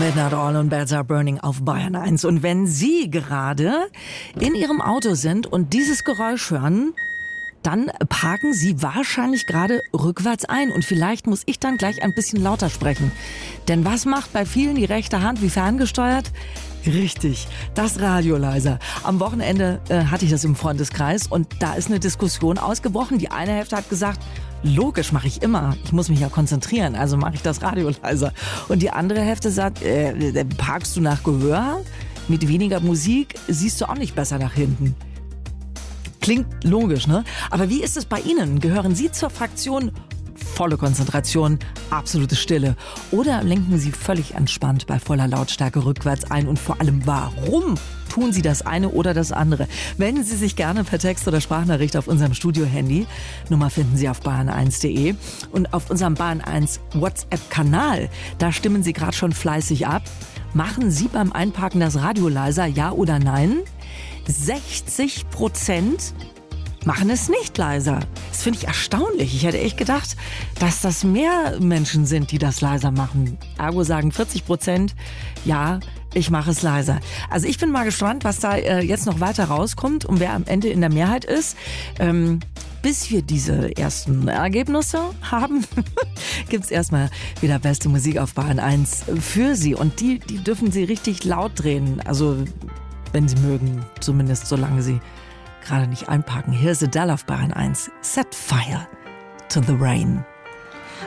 Midnight Oil und Beds Are Burning auf Bayern 1. Und wenn Sie gerade in Ihrem Auto sind und dieses Geräusch hören, dann parken Sie wahrscheinlich gerade rückwärts ein. Und vielleicht muss ich dann gleich ein bisschen lauter sprechen. Denn was macht bei vielen die rechte Hand wie ferngesteuert? Richtig, das Radio leiser. Am Wochenende hatte ich das im Freundeskreis und da ist eine Diskussion ausgebrochen. Die eine Hälfte hat gesagt, logisch, mache ich immer. Ich muss mich ja konzentrieren, also mache ich das Radio leiser. Und die andere Hälfte sagt, parkst du nach Gehör? Mit weniger Musik siehst du auch nicht besser nach hinten. Klingt logisch, ne? Aber wie ist es bei Ihnen? Gehören Sie zur Fraktion volle Konzentration, absolute Stille? Oder lenken Sie völlig entspannt bei voller Lautstärke rückwärts ein? Und vor allem, warum tun Sie das eine oder das andere? Wenden Sie sich gerne per Text oder Sprachnachricht auf unserem Studio-Handy. Nummer finden Sie auf bayern1.de. Und auf unserem Bayern 1 WhatsApp-Kanal, da stimmen Sie gerade schon fleißig ab. Machen Sie beim Einparken das Radio leiser, ja oder nein? 60% machen es nicht leiser. Das finde ich erstaunlich. Ich hätte echt gedacht, dass das mehr Menschen sind, die das leiser machen. Ergo sagen 40%, ja, ich mache es leiser. Also ich bin mal gespannt, was da jetzt noch weiter rauskommt und wer am Ende in der Mehrheit ist. Bis wir diese ersten Ergebnisse haben, gibt's erstmal wieder beste Musik auf Bayern 1 für Sie. Und die dürfen Sie richtig laut drehen. Also wenn Sie mögen, zumindest solange Sie gerade nicht einparken. Hier ist Adele auf Bayern 1. Set fire to the rain.